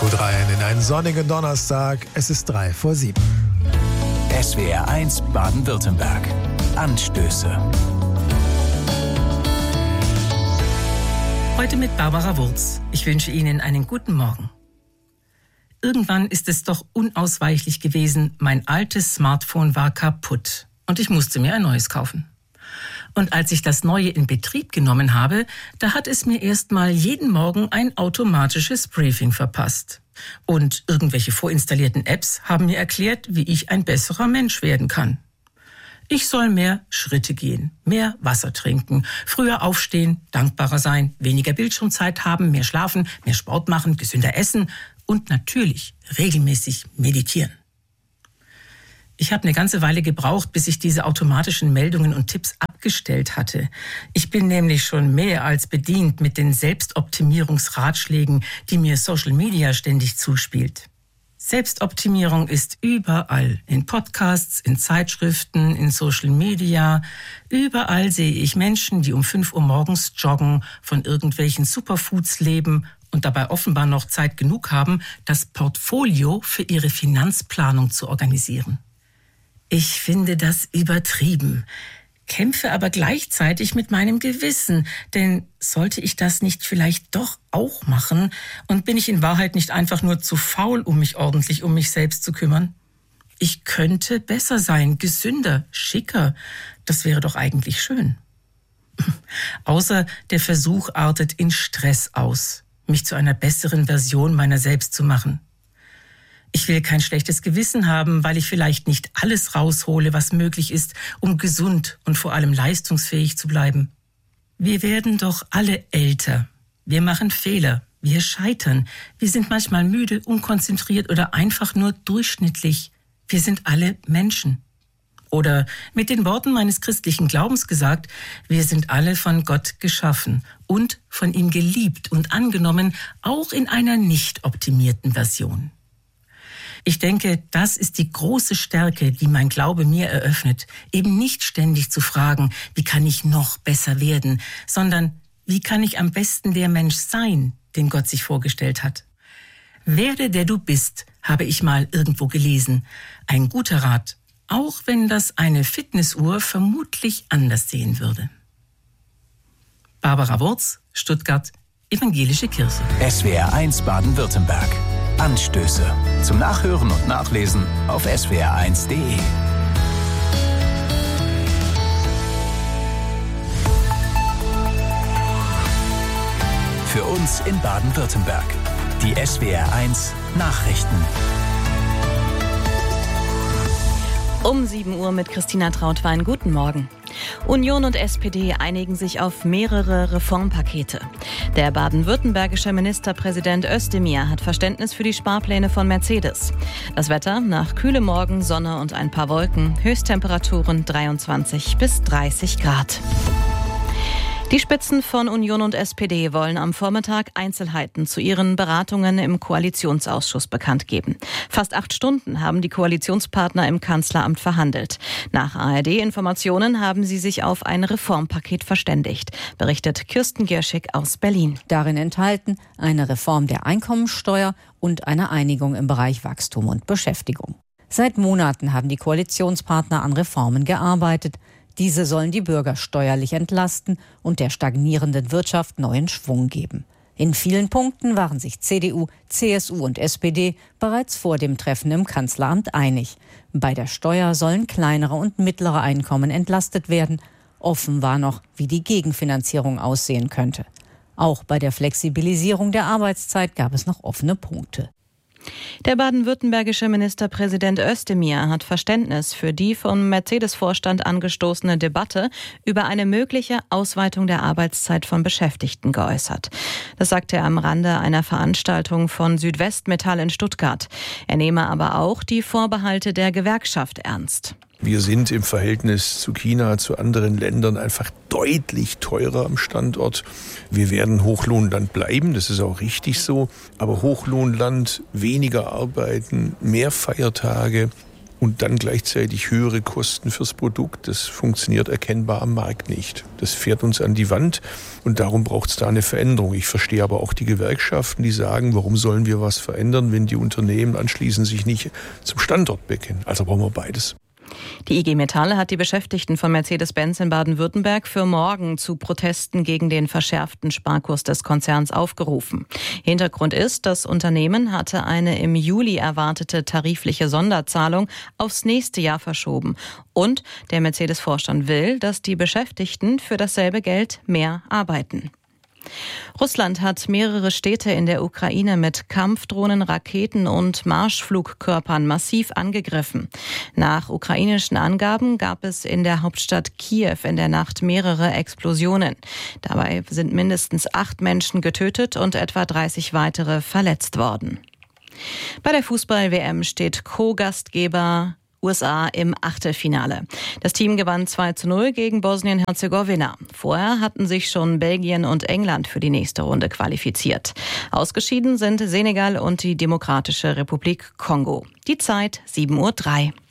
Gut rein in einen sonnigen Donnerstag. Es ist 7:03. SWR 1 Baden-Württemberg. Anstöße. Heute mit Barbara Wurz. Ich wünsche Ihnen einen guten Morgen. Irgendwann ist es doch unausweichlich gewesen, mein altes Smartphone war kaputt und ich musste mir ein neues kaufen. Und als ich das Neue in Betrieb genommen habe, da hat es mir erstmal jeden Morgen ein automatisches Briefing verpasst. Und irgendwelche vorinstallierten Apps haben mir erklärt, wie ich ein besserer Mensch werden kann. Ich soll mehr Schritte gehen, mehr Wasser trinken, früher aufstehen, dankbarer sein, weniger Bildschirmzeit haben, mehr schlafen, mehr Sport machen, gesünder essen und natürlich regelmäßig meditieren. Ich habe eine ganze Weile gebraucht, bis ich diese automatischen Meldungen und Tipps abgestellt hatte. Ich bin nämlich schon mehr als bedient mit den Selbstoptimierungsratschlägen, die mir Social Media ständig zuspielt. Selbstoptimierung ist überall, in Podcasts, in Zeitschriften, in Social Media. Überall sehe ich Menschen, die um 5 Uhr morgens joggen, von irgendwelchen Superfoods leben und dabei offenbar noch Zeit genug haben, das Portfolio für ihre Finanzplanung zu organisieren. Ich finde das übertrieben, kämpfe aber gleichzeitig mit meinem Gewissen, denn sollte ich das nicht vielleicht doch auch machen und bin ich in Wahrheit nicht einfach nur zu faul, um mich ordentlich um mich selbst zu kümmern? Ich könnte besser sein, gesünder, schicker, das wäre doch eigentlich schön. Außer der Versuch artet in Stress aus, mich zu einer besseren Version meiner selbst zu machen. Ich will kein schlechtes Gewissen haben, weil ich vielleicht nicht alles raushole, was möglich ist, um gesund und vor allem leistungsfähig zu bleiben. Wir werden doch alle älter. Wir machen Fehler, wir scheitern, wir sind manchmal müde, unkonzentriert oder einfach nur durchschnittlich. Wir sind alle Menschen. Oder mit den Worten meines christlichen Glaubens gesagt, wir sind alle von Gott geschaffen und von ihm geliebt und angenommen, auch in einer nicht optimierten Version. Ich denke, das ist die große Stärke, die mein Glaube mir eröffnet, eben nicht ständig zu fragen, wie kann ich noch besser werden, sondern wie kann ich am besten der Mensch sein, den Gott sich vorgestellt hat. Werde, der du bist, habe ich mal irgendwo gelesen. Ein guter Rat, auch wenn das eine Fitnessuhr vermutlich anders sehen würde. Barbara Wurz, Stuttgart, Evangelische Kirche. SWR 1 Baden-Württemberg. Anstöße. Zum Nachhören und Nachlesen auf swr1.de. Für uns in Baden-Württemberg. Die SWR 1 Nachrichten. Um 7 Uhr mit Christina Trautwein. Guten Morgen. Union und SPD einigen sich auf mehrere Reformpakete. Der baden-württembergische Ministerpräsident Özdemir hat Verständnis für die Sparpläne von Mercedes. Das Wetter: nach kühlem Morgen, Sonne und ein paar Wolken, Höchsttemperaturen 23 bis 30 Grad. Die Spitzen von Union und SPD wollen am Vormittag Einzelheiten zu ihren Beratungen im Koalitionsausschuss bekannt geben. Fast 8 Stunden haben die Koalitionspartner im Kanzleramt verhandelt. Nach ARD-Informationen haben sie sich auf ein Reformpaket verständigt, berichtet Kirsten Gierschig aus Berlin. Darin enthalten eine Reform der Einkommensteuer und eine Einigung im Bereich Wachstum und Beschäftigung. Seit Monaten haben die Koalitionspartner an Reformen gearbeitet. Diese sollen die Bürger steuerlich entlasten und der stagnierenden Wirtschaft neuen Schwung geben. In vielen Punkten waren sich CDU, CSU und SPD bereits vor dem Treffen im Kanzleramt einig. Bei der Steuer sollen kleinere und mittlere Einkommen entlastet werden. Offen war noch, wie die Gegenfinanzierung aussehen könnte. Auch bei der Flexibilisierung der Arbeitszeit gab es noch offene Punkte. Der baden-württembergische Ministerpräsident Özdemir hat Verständnis für die vom Mercedes-Vorstand angestoßene Debatte über eine mögliche Ausweitung der Arbeitszeit von Beschäftigten geäußert. Das sagte er am Rande einer Veranstaltung von Südwestmetall in Stuttgart. Er nehme aber auch die Vorbehalte der Gewerkschaft ernst. Wir sind im Verhältnis zu China, zu anderen Ländern einfach deutlich teurer am Standort. Wir werden Hochlohnland bleiben, das ist auch richtig so. Aber Hochlohnland, weniger arbeiten, mehr Feiertage. und dann gleichzeitig höhere Kosten fürs Produkt. Das funktioniert erkennbar am Markt nicht. Das fährt uns an die Wand und darum braucht es da eine Veränderung. Ich verstehe aber auch die Gewerkschaften, die sagen, warum sollen wir was verändern, wenn die Unternehmen anschließend sich nicht zum Standort bekennen. Also brauchen wir beides. Die IG Metall hat die Beschäftigten von Mercedes-Benz in Baden-Württemberg für morgen zu Protesten gegen den verschärften Sparkurs des Konzerns aufgerufen. Hintergrund ist, das Unternehmen hatte eine im Juli erwartete tarifliche Sonderzahlung aufs nächste Jahr verschoben. Und der Mercedes-Vorstand will, dass die Beschäftigten für dasselbe Geld mehr arbeiten. Russland hat mehrere Städte in der Ukraine mit Kampfdrohnen, Raketen und Marschflugkörpern massiv angegriffen. Nach ukrainischen Angaben gab es in der Hauptstadt Kiew in der Nacht mehrere Explosionen. Dabei sind mindestens 8 Menschen getötet und etwa 30 weitere verletzt worden. Bei der Fußball-WM steht Co-Gastgeber USA im Achtelfinale. Das Team gewann 2:0 gegen Bosnien-Herzegowina. Vorher hatten sich schon Belgien und England für die nächste Runde qualifiziert. Ausgeschieden sind Senegal und die Demokratische Republik Kongo. Die Zeit 7:03 Uhr.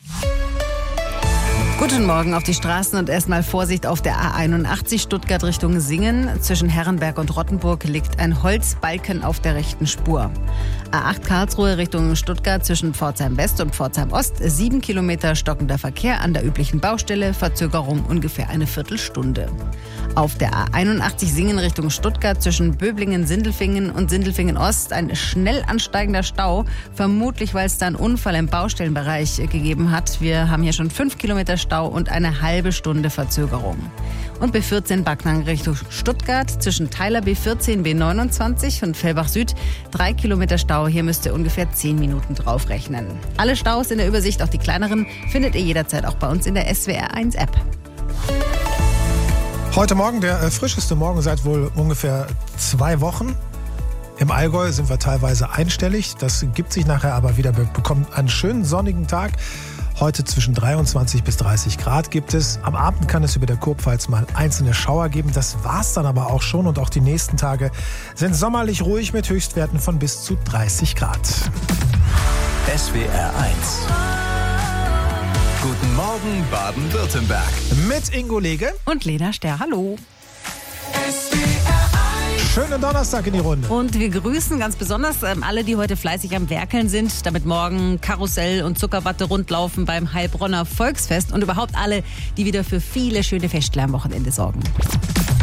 Guten Morgen auf die Straßen und erstmal Vorsicht auf der A81 Stuttgart Richtung Singen. Zwischen Herrenberg und Rottenburg liegt ein Holzbalken auf der rechten Spur. A8 Karlsruhe Richtung Stuttgart zwischen Pforzheim West und Pforzheim Ost. 7 Kilometer stockender Verkehr an der üblichen Baustelle. Verzögerung ungefähr eine Viertelstunde. Auf der A81 Singen Richtung Stuttgart zwischen Böblingen-Sindelfingen und Sindelfingen-Ost ein schnell ansteigender Stau. Vermutlich, weil es da einen Unfall im Baustellenbereich gegeben hat. Wir haben hier schon 5 Kilometer Stau und eine halbe Stunde Verzögerung. Und B14 Backnang Richtung Stuttgart zwischen Teiler B14 B29 und Fellbach Süd 3 Kilometer Stau. Hier müsst ihr ungefähr 10 Minuten draufrechnen. Alle Staus in der Übersicht, auch die kleineren, findet ihr jederzeit auch bei uns in der SWR1 App. Heute Morgen der frischeste Morgen seit wohl ungefähr 2 Wochen. Im Allgäu sind wir teilweise einstellig. Das gibt sich nachher aber wieder. Wir bekommen einen schönen sonnigen Tag. Heute zwischen 23 bis 30 Grad gibt es. Am Abend kann es über der Kurpfalz mal einzelne Schauer geben. Das war's dann aber auch schon. Und auch die nächsten Tage sind sommerlich ruhig mit Höchstwerten von bis zu 30 Grad. SWR 1. Guten Morgen Baden-Württemberg. Mit Ingo Lege Und Lena Sterr, hallo. Schönen Donnerstag in die Runde. Und wir grüßen ganz besonders alle, die heute fleißig am Werkeln sind, damit morgen Karussell und Zuckerwatte rundlaufen beim Heilbronner Volksfest und überhaupt alle, die wieder für viele schöne Festle am Wochenende sorgen.